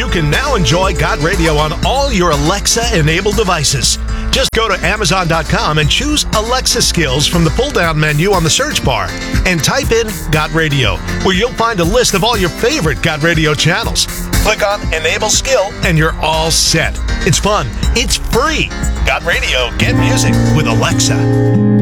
can now enjoy Got Radio on all your Alexa-enabled devices. Just go to Amazon.com and choose Alexa Skills from the pull-down menu on the search bar and type in Got Radio, where you'll find a list of all your favorite Got Radio channels. Click on Enable Skill and you're all set. It's fun. It's free. Got Radio. Get music with Alexa.